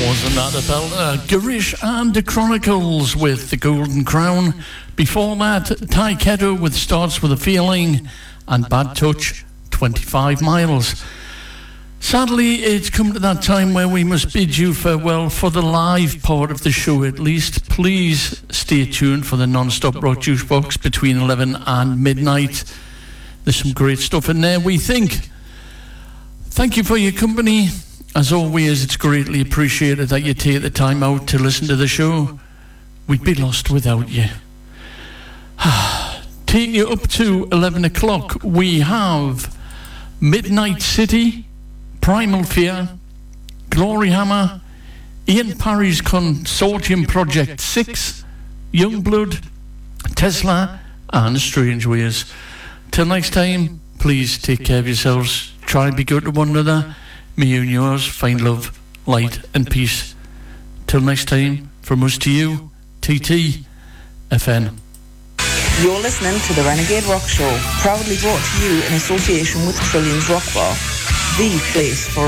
Wasn't that a belter? Garish and the Chronicles with The Golden Crown. Before that, Ty Ketto with Starts With A Feeling, and Bad Touch, 25 Miles. Sadly, it's come to that time where we must bid you farewell for the live part of the show at least. Please stay tuned for the non-stop rock juice box between 11 and midnight. There's some great stuff in there, we think. Thank you for your company. As always, it's greatly appreciated that you take the time out to listen to the show. We'd be lost without you. Taking you up to 11 o'clock, we have Midnight City, Primal Fear, Glory Hammer, Ian Parry's Consortium Project 6, Youngblood, Tesla, and Strange Ways. Till next time, please take care of yourselves. Try and be good to one another. May you and yours find love, light and peace. Till next time, from us to you, TT FN. You're listening to the Renegade Rock Show, proudly brought to you in association with Trillions Rock Bar, the place for